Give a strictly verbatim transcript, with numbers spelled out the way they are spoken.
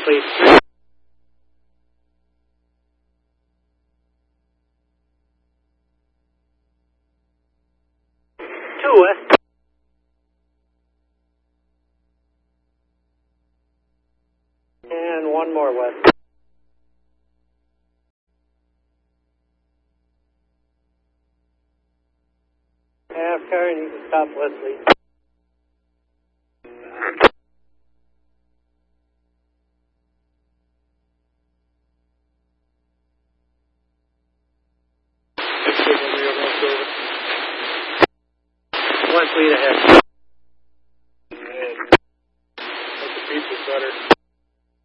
please. Two west. And one more west. Half car, and you can stop west, please. One fleet ahead. That's a piece of butter.